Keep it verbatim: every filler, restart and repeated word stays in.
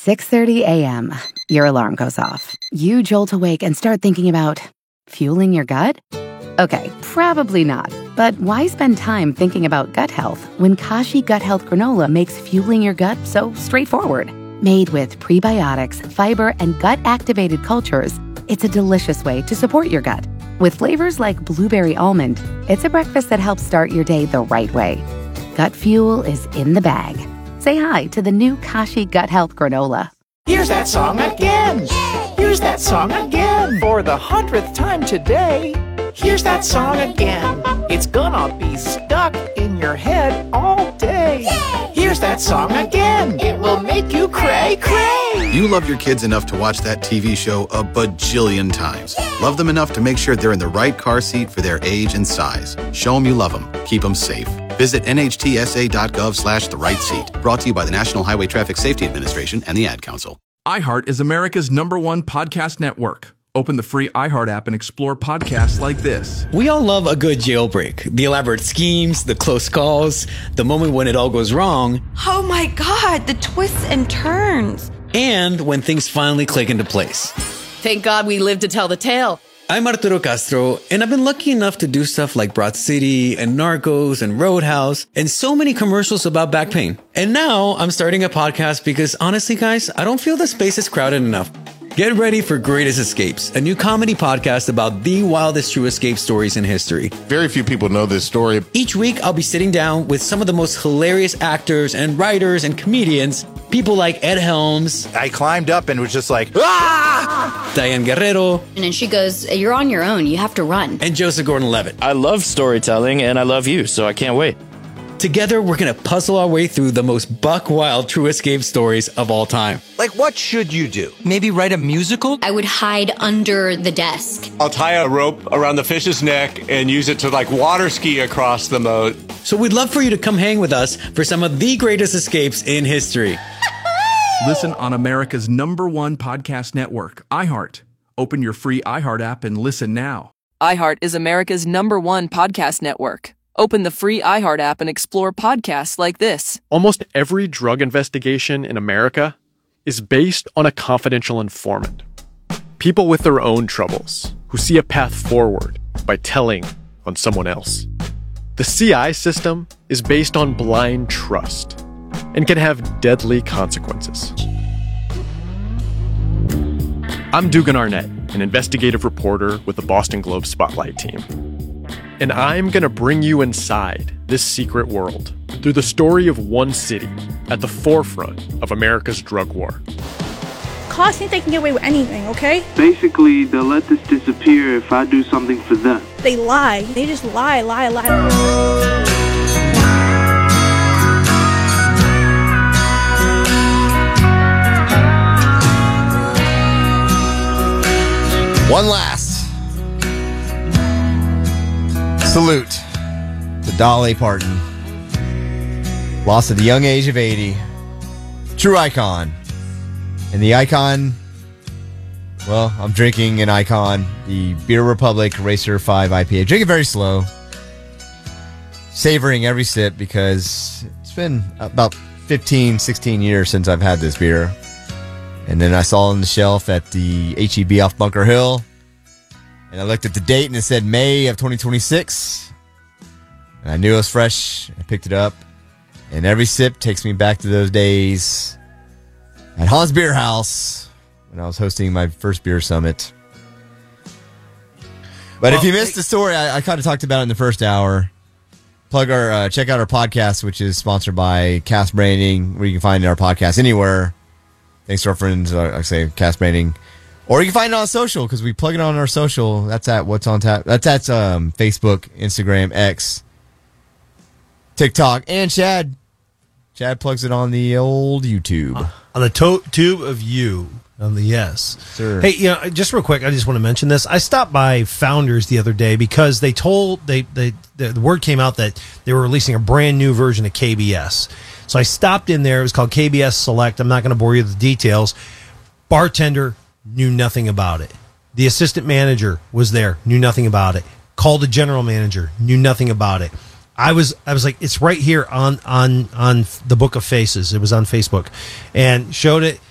six thirty a.m., your alarm goes off. You jolt awake and start thinking about fueling your gut? Okay, probably not. But why spend time thinking about gut health when Kashi Gut Health Granola makes fueling your gut so straightforward? Made with prebiotics, fiber, and gut-activated cultures, it's a delicious way to support your gut. With flavors like blueberry almond, it's a breakfast that helps start your day the right way. Gut fuel is in the bag. Say hi to the new Kashi Gut Health Granola. Here's that song again. Here's that song again. For the hundredth time today. Here's that song again. It's gonna be stuck in your head all day. Here's that song again. It will make you cray cray. You love your kids enough to watch that T V show a bajillion times. Love them enough to make sure they're in the right car seat for their age and size. Show them you love them. Keep them safe. Visit nhtsa.gov slash the right seat. Brought to you by the National Highway Traffic Safety Administration and the Ad Council. iHeart is America's number one podcast network. Open the free iHeart app and explore podcasts like this. We all love a good jailbreak. The elaborate schemes, the close calls, the moment when it all goes wrong. Oh my God, the twists and turns. And when things finally click into place. Thank God we lived to tell the tale. I'm Arturo Castro, and I've been lucky enough to do stuff like Broad City and Narcos and Roadhouse and so many commercials about back pain. And now I'm starting a podcast because honestly, guys, I don't feel the space is crowded enough. Get ready for Greatest Escapes, a new comedy podcast about the wildest true escape stories in history. Very few people know this story. Each week, I'll be sitting down with some of the most hilarious actors and writers and comedians, people like Ed Helms. I climbed up and was just like, ah! Diane Guerrero. And then she goes, you're on your own. You have to run. And Joseph Gordon-Levitt. I love storytelling, and I love you, so I can't wait. Together, we're going to puzzle our way through the most buck-wild true escape stories of all time. Like, what should you do? Maybe write a musical? I would hide under the desk. I'll tie a rope around the fish's neck and use it to, like, water ski across the moat. So we'd love for you to come hang with us for some of the greatest escapes in history. Listen on America's number one podcast network, iHeart. Open your free iHeart app and listen now. iHeart is America's number one podcast network. Open the free iHeart app and explore podcasts like this. Almost every drug investigation in America is based on a confidential informant. People with their own troubles who see a path forward by telling on someone else. The C I system is based on blind trust and can have deadly consequences. I'm Dugan Arnett, an investigative reporter with the Boston Globe Spotlight team. And I'm going to bring you inside this secret world through the story of one city at the forefront of America's drug war. Cops think they can get away with anything, okay? Basically, they'll let this disappear if I do something for them. They lie. They just lie, lie, lie. One last salute to Dolly Parton. Lost at the young age of eighty. True icon. And the icon, well, I'm drinking an icon, the Beer Republic Racer five I P A. Drink it very slow. Savoring every sip because it's been about fifteen, sixteen years since I've had this beer. And then I saw it on the shelf at the H E B off Bunker Hill. And I looked at the date and it said May of twenty twenty-six. And I knew it was fresh. I picked it up. And every sip takes me back to those days at Hans Beer House when I was hosting my first beer summit. But well, if you missed the story, I, I kind of talked about it in the first hour. Plug our, uh, check out our podcast, which is sponsored by Cast Branding, where you can find our podcast anywhere. Thanks to our friends, uh, I say Cast Branding. Or you can find it on social, because we plug it on our social. That's at What's on Tap. That's at um, Facebook, Instagram, X, TikTok, and Chad. Chad plugs it on the old YouTube. Uh, on the to- tube of you. On the yes. Sure. Hey, you know, just real quick, I just want to mention this. I stopped by Founders the other day because they told, they, they the, the word came out that they were releasing a brand new version of K B S. So I stopped in there. It was called K B S Select. I'm not going to bore you with the details. Bartender knew nothing about it. The assistant manager was there, knew nothing about it. Called the general manager, knew nothing about it. I was I was like, it's right here on on on the Book of Faces. It was on Facebook, and showed it.